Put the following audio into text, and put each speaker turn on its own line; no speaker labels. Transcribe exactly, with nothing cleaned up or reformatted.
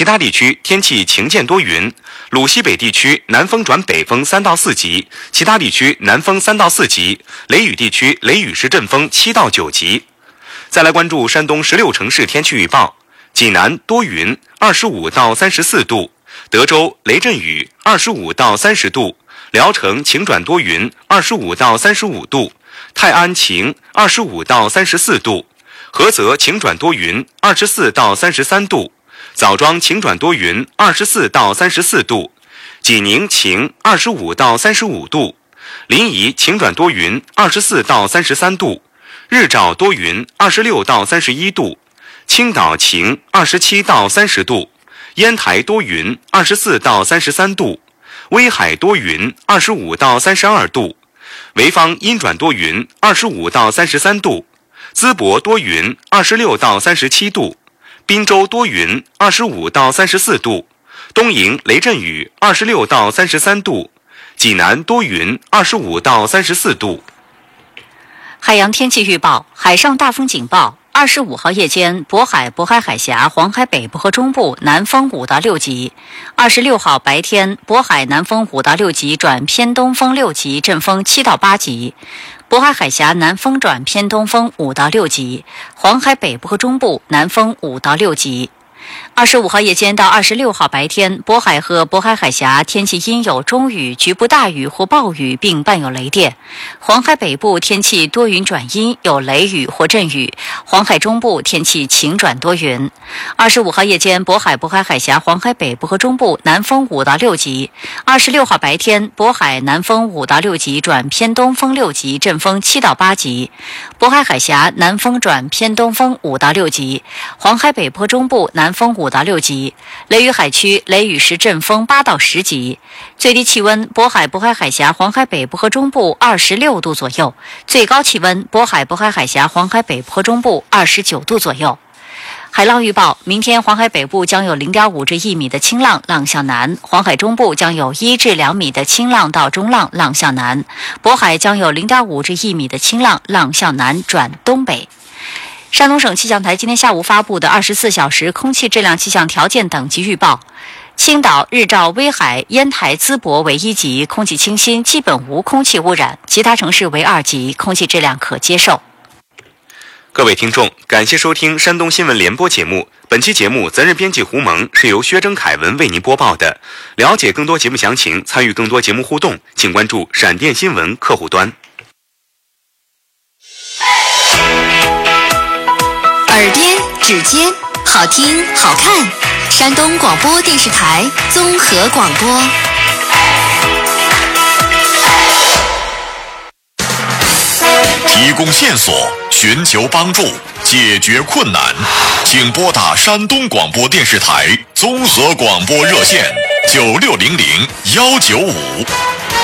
他地区天气晴间多云，鲁西北地区南风转北风三到四级，其他地区南风三到四级，雷雨地区雷雨时阵风七到九级。再来关注山东十六城市天气预报：济南多云，二十五到三十四度；德州雷阵雨，二十五到三十度；聊城晴转多云，二十五到三十五度；泰安晴，二十五到三十四度；菏泽晴转多云，二十四到三十三度；枣庄晴转多云，二十四到三十四度；济宁晴，二十五到三十五度；临沂晴转多云，二十四到三十三度；日照多云，二十六到三十一度；青岛晴，二十七到三十度；烟台多云，二十四到三十三度；威海多云，二十五到三十二度；潍坊阴转多云，二十五到三十三度；淄博多云，二十六到三十七度；滨州多云，二十五到三十四度；东营雷阵雨，二十六到三十三度；济南多云，二十五到三十四度。
海洋天气预报：海上大风警报。二十五号夜间，渤海、渤海海峡、黄海北部和中部南风五到六级；二十六号白天，渤海南风五到六级转偏东风六级，阵风七到八级；渤海海峡南风转偏东风五到六级，黄海北部和中部南风五到六级。二十五号夜间到二十六号白天，渤海和渤海海峡天气阴有中雨，局部大雨或暴雨，并伴有雷电；黄海北部天气多云转阴，有雷雨或阵雨；黄海中部天气晴转多云。二十五号夜间，渤海、渤海海峡、黄海北部和中部南风五到六级；二十六号白天，渤海南风五到六级转偏东风六级，阵风七到八级；渤海海峡南风转偏东风五到六级；黄海北部和中部南风五到六级，雷雨海区雷雨时阵风八到十级。最低气温，渤海、渤海海峡、黄海北部和中部二十六度左右；最高气温，渤海、渤海海峡、黄海北部和中部二十九度左右。海浪预报：明天黄海北部将有 零点五 至一米的清浪，浪向南；黄海中部将有一至两米的清浪到中浪，浪向南；渤海将有 零点五 至一米的清浪，浪向南转东北。山东省气象台今天下午发布的二十四小时空气质量气象条件等级预报：青岛、日照、威海、烟台、淄博为一级，空气清新，基本无空气污染；其他城市为二级，空气质量可接受。
各位听众，感谢收听山东新闻联播节目。本期节目责任编辑胡蒙，是由薛征凯文为您播报的。了解更多节目详情，参与更多节目互动，请关注闪电新闻客户端。
耳边指尖，好听好看，山东广播电视台综合广播。
提供线索，寻求帮助，解决困难，请拨打山东广播电视台综合广播热线九六零零幺九五。